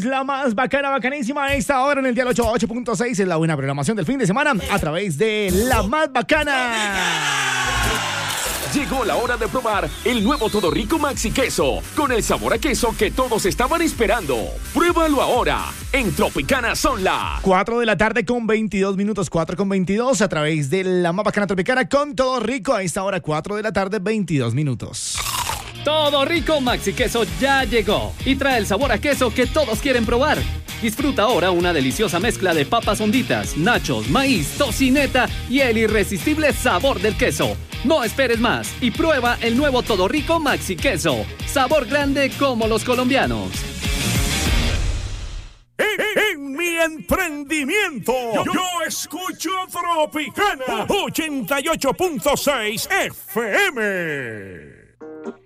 es la más bacana, bacanísima a esta hora en el dial 88.6. Es la buena programación del fin de semana a través de la más bacana. Llegó la hora de probar el nuevo Todo Rico Maxi Queso, con el sabor a queso que todos estaban esperando. Pruébalo ahora. En Tropicana son las 4 de la tarde con 22 minutos, 4 con 22 a través de la más bacana Tropicana con Todo Rico. A esta hora 4 de la tarde, 22 minutos. Todo Rico Maxi Queso ya llegó y trae el sabor a queso que todos quieren probar. Disfruta ahora una deliciosa mezcla de papas honditas, nachos, maíz, tocineta y el irresistible sabor del queso. No esperes más y prueba el nuevo Todo Rico Maxi Queso. Sabor grande como los colombianos. En mi emprendimiento, yo escucho Tropicana 88.6 FM.